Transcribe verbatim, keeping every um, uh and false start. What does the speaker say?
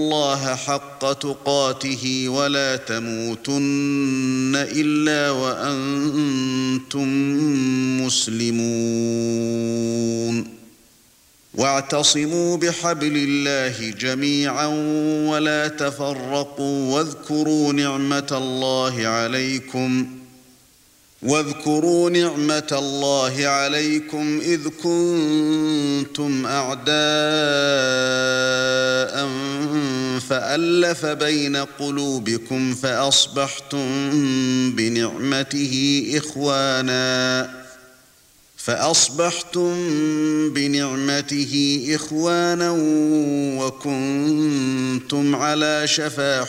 الله حق تقاته ولا تموتن إلا وأنتم مسلمون واعتصموا بحبل الله جميعا ولا تفرقوا واذكروا نعمة الله عليكم واذكروا نعمة الله عليكم إذ كنتم أعداء فألف بين قلوبكم فأصبحتم بنعمته إخوانا فأصبحتم بنعمته إخوانا وكنتم على شفا